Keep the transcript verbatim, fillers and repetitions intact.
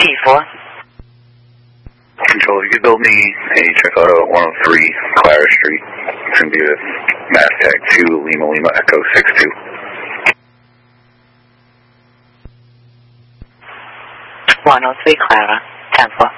T four. Control, you could build me a check auto at one oh three Clara Street. It's going to be a Mastag two Lima Lima Echo six two. one oh three Clara, ten four.